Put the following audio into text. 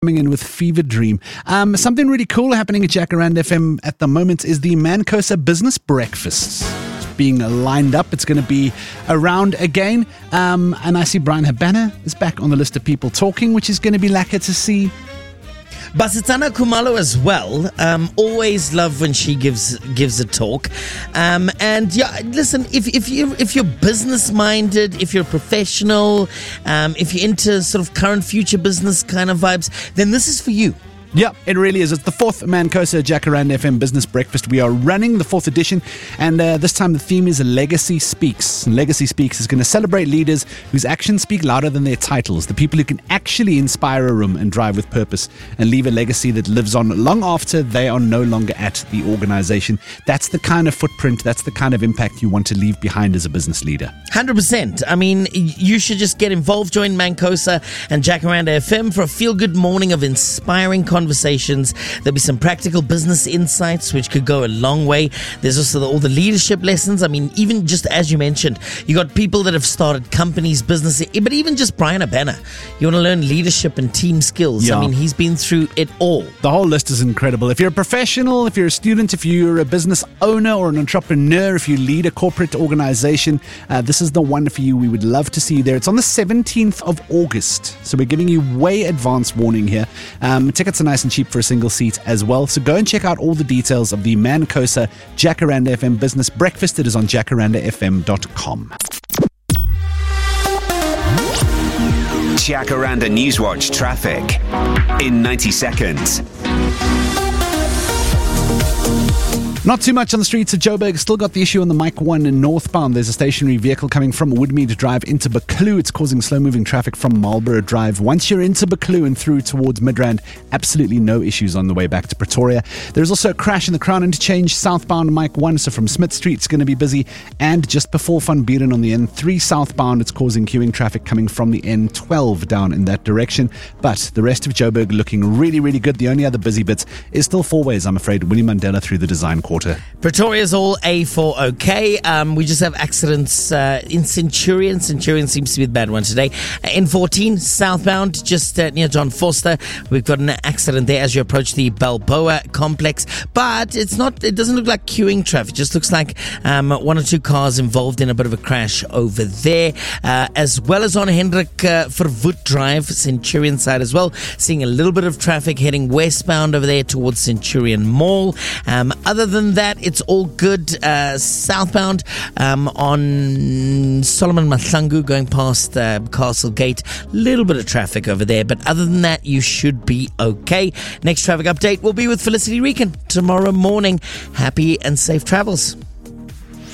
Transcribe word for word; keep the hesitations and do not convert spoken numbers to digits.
Coming in with Fever Dream. Um, something really cool happening at Jacaranda F M at the moment is the Mancosa Business Breakfast. It's being lined up. It's going to be around again. Um, and I see Brian Habana is back on the list of people talking, which is going to be lacquer to see. Basitsana Khumalo as well. Um, always love when she gives gives a talk. Um, and yeah, listen, if if you if you're business minded, if you're a professional, um, if you're into sort of current future business kind of vibes, then this is for you. Yeah, it really is. It's the fourth Mancosa Jacaranda F M Business Breakfast. We are running the fourth edition, and uh, this time the theme is Legacy Speaks. And Legacy Speaks is going to celebrate leaders whose actions speak louder than their titles, the people who can actually inspire a room and drive with purpose and leave a legacy that lives on long after they are no longer at the organization. That's the kind of footprint, that's the kind of impact you want to leave behind as a business leader. one hundred percent. I mean, you should just get involved, join Mancosa and Jacaranda F M for a feel-good morning of inspiring conversations. Conversations. There'll be some practical business insights which could go a long way. There's also the, all the leadership lessons. I mean, even just as you mentioned, you got people that have started companies, business, but even just Brian Habana. You want to learn leadership and team skills. Yeah. I mean, he's been through it all. The whole list is incredible. If you're a professional, if you're a student, if you're a business owner or an entrepreneur, if you lead a corporate organization, uh, this is the one for you. We would love to see you there. It's on the seventeenth of August. So we're giving you way advance warning here. Um, tickets are nice and cheap for a single seat as well. So go and check out all the details of the Mancosa Jacaranda F M Business Breakfast. It is on jacaranda f m dot com. Jacaranda Newswatch traffic in ninety seconds. Not too much on the streets of Joburg. Still got the issue on the Mike one in northbound. There's a stationary vehicle coming from Woodmead Drive into Buccleuch. It's causing slow-moving traffic from Marlborough Drive. Once you're into Buccleuch and through towards Midrand, absolutely no issues on the way back to Pretoria. There's also a crash in the Crown Interchange southbound Mike one, so from Smith Street it's going to be busy. And just before Van Buren on the N three southbound, it's causing queuing traffic coming from the N twelve down in that direction. But the rest of Joburg looking really, really good. The only other busy bits is still four ways, I'm afraid. William Mandela through the design quarter. Pretoриa's all A four okay. Um, we just have accidents uh, in Centurion. Centurion seems to be the bad one today. Uh, N fourteen southbound, just uh, near John Forster. We've got an accident there as you approach the Balboa complex. But it's not. It doesn't look like queuing traffic. It just looks like um, one or two cars involved in a bit of a crash over there. Uh, as well as on Hendrik uh, Verwoerd Drive, Centurion side as well. Seeing a little bit of traffic heading westbound over there towards Centurion Mall. Um, other than that, it's all good. Uh, southbound um, on Solomon Mahlangu going past uh, Castle Gate. Little bit of traffic over there, but other than that, you should be okay. Next traffic update will be with Felicity Reekin tomorrow morning. Happy and safe travels.